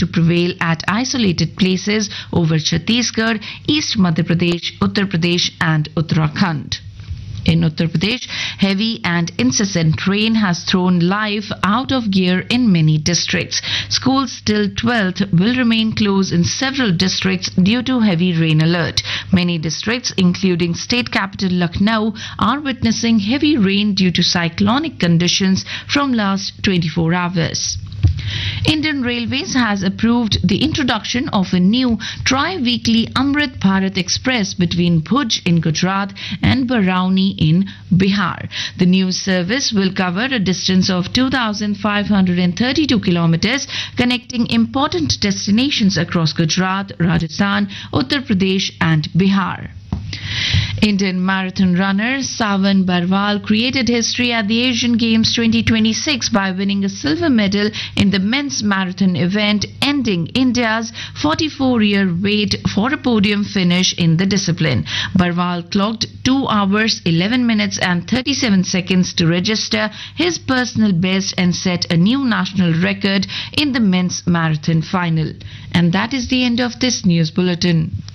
to prevail at isolated places over Chhattisgarh, East Madhya Pradesh, Uttar Pradesh and Uttarakhand. In Uttar Pradesh, heavy and incessant rain has thrown life out of gear in many districts. Schools till 12th will remain closed in several districts due to heavy rain alert. Many districts, including state capital Lucknow, are witnessing heavy rain due to cyclonic conditions from last 24 hours. Indian Railways has approved the introduction of a new tri-weekly Amrit Bharat Express between Bhuj in Gujarat and Barauni in Bihar. The new service will cover a distance of 2,532 kilometers, connecting important destinations across Gujarat, Rajasthan, Uttar Pradesh and Bihar. Indian marathon runner Savan Barwal created history at the Asian Games 2026 by winning a silver medal in the men's marathon event, ending India's 44-year wait for a podium finish in the discipline. Barwal clocked 2 hours, 11 minutes and 37 seconds to register his personal best and set a new national record in the men's marathon final. And that is the end of this news bulletin.